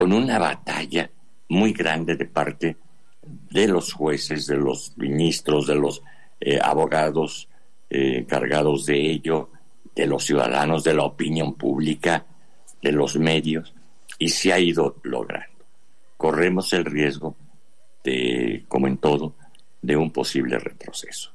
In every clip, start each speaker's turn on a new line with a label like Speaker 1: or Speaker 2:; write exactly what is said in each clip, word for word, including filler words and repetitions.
Speaker 1: con una batalla muy grande de parte de los jueces, de los ministros, de los eh, abogados eh, encargados de ello, de los ciudadanos, de la opinión pública, de los medios, y se ha ido logrando. Corremos el riesgo de, como en todo, de un posible retroceso.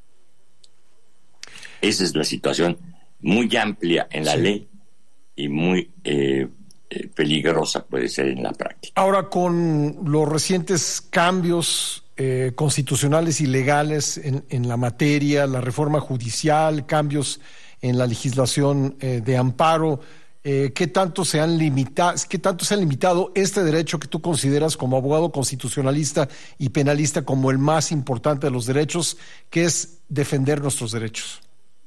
Speaker 1: Esa es la situación muy amplia en la sí. ley y muy eh, eh, peligrosa puede ser en la práctica.
Speaker 2: Ahora, con los recientes cambios eh, constitucionales y legales en, en la materia, la reforma judicial, cambios en la legislación eh, de amparo, eh, ¿qué tanto se han limitado, qué tanto se ha limitado este derecho que tú consideras como abogado constitucionalista y penalista como el más importante de los derechos, que es defender nuestros derechos?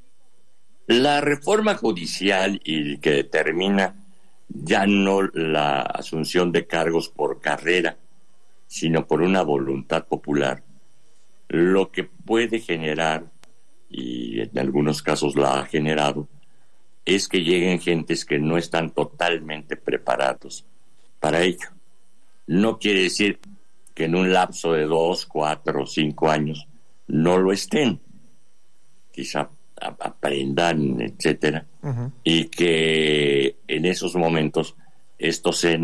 Speaker 1: La reforma judicial y que determina ya no la asunción de cargos por carrera, sino por una voluntad popular, lo que puede generar, y en algunos casos la ha generado, es que lleguen gentes que no están totalmente preparados para ello. No quiere decir que en un lapso de dos, cuatro o cinco años no lo estén. Quizá aprendan, etcétera, uh-huh. y que en esos momentos esto se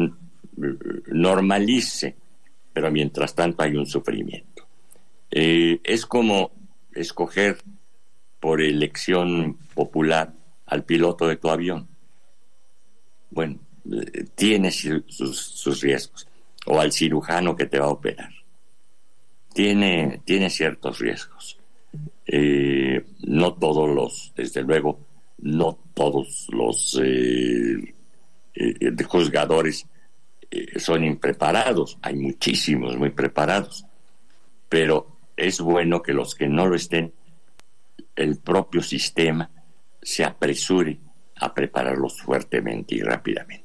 Speaker 1: normalice, pero mientras tanto hay un sufrimiento. Eh, es como escoger por elección popular al piloto de tu avión. Bueno, eh, tiene sus, sus riesgos, o al cirujano que te va a operar. Tiene, tiene ciertos riesgos. Eh, no todos los, desde luego, no todos los eh, eh, juzgadores eh, son impreparados. Hay muchísimos muy preparados, pero es bueno que los que no lo estén, el propio sistema se apresure a prepararlos fuertemente y rápidamente.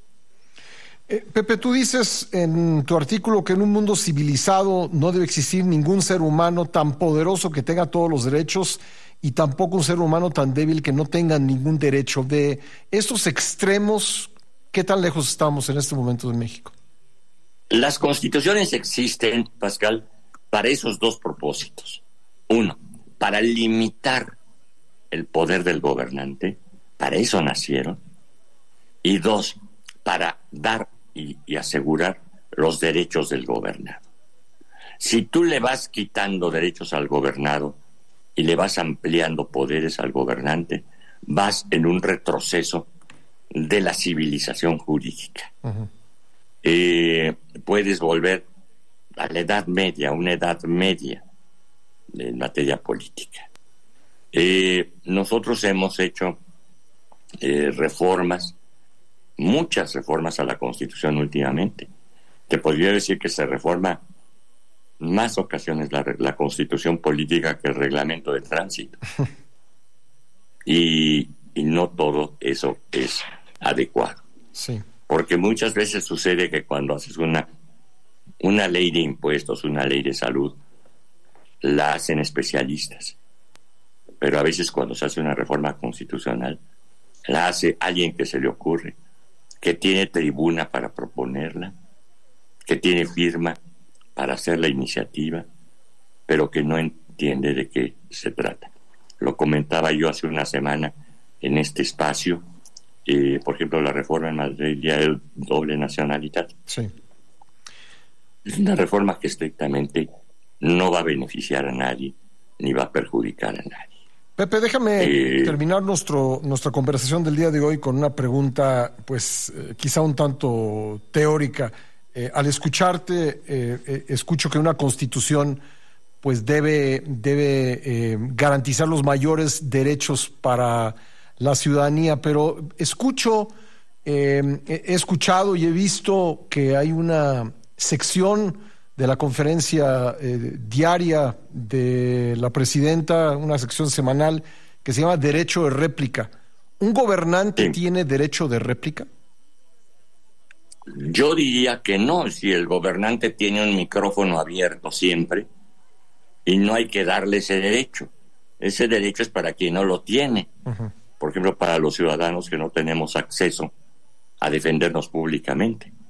Speaker 2: Eh, Pepe, tú dices en tu artículo que en un mundo civilizado no debe existir ningún ser humano tan poderoso que tenga todos los derechos y tampoco un ser humano tan débil que no tenga ningún derecho. De estos extremos, ¿qué tan lejos estamos en este momento en México?
Speaker 1: Las constituciones existen, Pascal, para esos dos propósitos. Uno, para limitar el poder del gobernante, para eso nacieron. Y dos, para dar y, y asegurar los derechos del gobernado. Si tú le vas quitando derechos al gobernado y le vas ampliando poderes al gobernante, vas en un retroceso de la civilización jurídica. Uh-huh. Eh, puedes volver a la Edad Media, una Edad Media en materia política. Eh, nosotros hemos hecho eh, reformas, muchas reformas a la Constitución últimamente. Te podría decir que se reforma más ocasiones la, la Constitución política que el reglamento de tránsito. y, y no todo eso es adecuado.
Speaker 2: Sí.
Speaker 1: Porque muchas veces sucede que cuando haces una, una ley de impuestos, una ley de salud, la hacen especialistas. Pero a veces cuando se hace una reforma constitucional, la hace alguien que se le ocurre, que tiene tribuna para proponerla, que tiene firma para hacer la iniciativa, pero que no entiende de qué se trata. Lo comentaba yo hace una semana en este espacio, eh, por ejemplo, la reforma en materia de doble nacionalidad.
Speaker 2: Sí.
Speaker 1: Es una reforma que estrictamente no va a beneficiar a nadie, ni va a perjudicar a nadie.
Speaker 2: Pepe, déjame eh, terminar nuestro, nuestra conversación del día de hoy con una pregunta, pues eh, quizá un tanto teórica. Eh, al escucharte, eh, eh, escucho que una constitución pues debe, debe eh, garantizar los mayores derechos para la ciudadanía, pero escucho, eh, he escuchado y he visto que hay una sección de la conferencia eh, diaria de la presidenta, una sección semanal que se llama Derecho de Réplica. ¿Un gobernante sí. tiene derecho de réplica?
Speaker 1: Yo diría que no, si el gobernante tiene un micrófono abierto siempre y no hay que darle ese derecho. Ese derecho es para quien no lo tiene. Uh-huh. Por ejemplo, para los ciudadanos que no tenemos acceso a defendernos públicamente.